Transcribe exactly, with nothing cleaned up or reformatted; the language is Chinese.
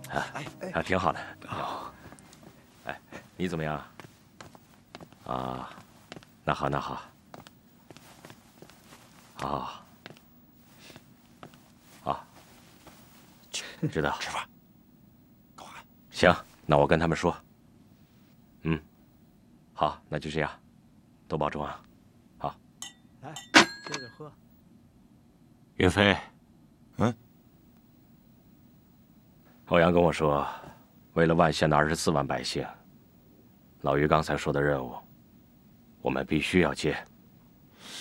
哎啊，挺好的。哎，你怎么样？啊，那好，那好。好，好，知道。 吃饭。 行，那我跟他们说。嗯，好，那就这样，都保重啊。好， 来，接着喝。 云飞， 嗯， 欧阳跟我说，为了万县的二十四万百姓，老于刚才说的任务，我们必须要接。